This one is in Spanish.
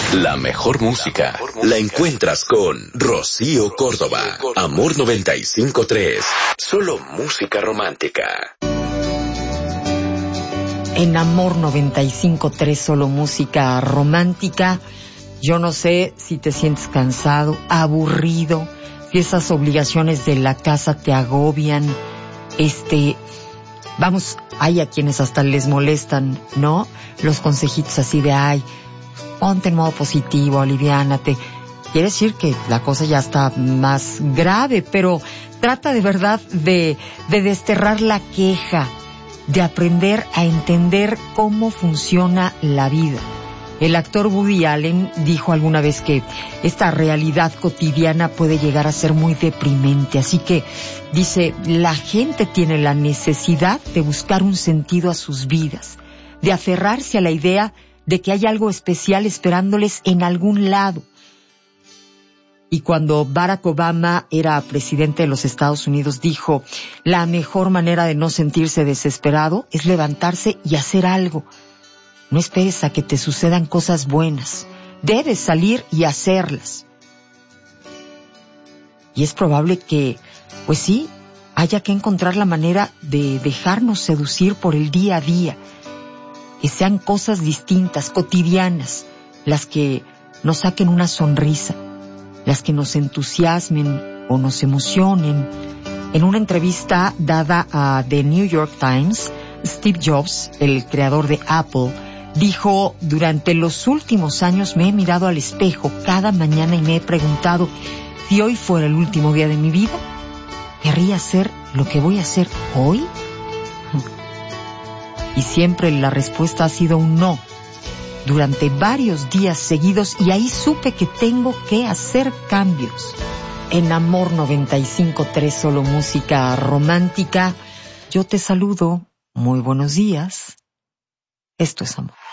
La mejor música la encuentras con Rocío Córdoba. Amor 95.3. Solo música romántica. En Amor 95.3, solo música romántica. Yo no sé si te sientes cansado, aburrido, si esas obligaciones de la casa te agobian. Vamos, hay a quienes hasta les molestan, ¿no? Los consejitos así de, ponte en modo positivo, aliviánate. Quiere decir que la cosa ya está más grave, pero trata de verdad de desterrar la queja, de aprender a entender cómo funciona la vida. El actor Woody Allen dijo alguna vez que esta realidad cotidiana puede llegar a ser muy deprimente, así que dice, la gente tiene la necesidad de buscar un sentido a sus vidas, de aferrarse a la idea de que hay algo especial esperándoles en algún lado. Y cuando Barack Obama era presidente de los Estados Unidos, dijo, la mejor manera de no sentirse desesperado es levantarse y hacer algo. No esperes a que te sucedan cosas buenas. Debes salir y hacerlas. Y es probable que, pues sí, haya que encontrar la manera de dejarnos seducir por el día a día. Que sean cosas distintas, cotidianas, las que nos saquen una sonrisa, las que nos entusiasmen o nos emocionen. En una entrevista dada a The New York Times, Steve Jobs, el creador de Apple, dijo, durante los últimos años me he mirado al espejo cada mañana y me he preguntado, si hoy fuera el último día de mi vida, ¿querría hacer lo que voy a hacer hoy? Y siempre la respuesta ha sido un no, durante varios días seguidos, y ahí supe que tengo que hacer cambios. En Amor 95.3, solo música romántica, yo te saludo. Muy buenos días. Esto es amor.